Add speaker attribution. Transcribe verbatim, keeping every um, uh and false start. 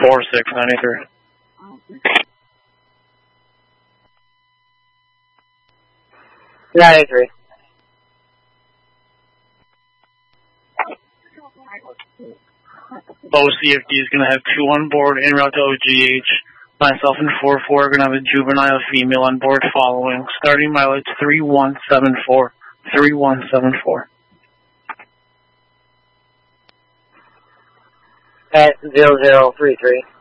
Speaker 1: four six ninety-three.
Speaker 2: ninety-three.
Speaker 1: O C F D is going to have two on board, en route to O G H. Myself and four four are going to have a juvenile female on board following. Starting mileage three one seven four. three one seven four.
Speaker 2: At zero zero three three.